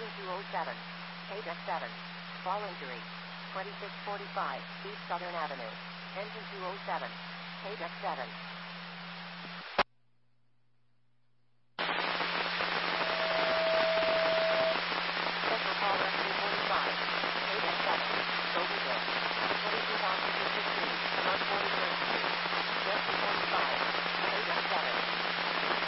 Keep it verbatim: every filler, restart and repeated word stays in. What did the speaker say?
Engine two oh seven. K D seven. Fall injury. twenty-six forty-five, East Southern Avenue. Engine two oh seven. K D seven.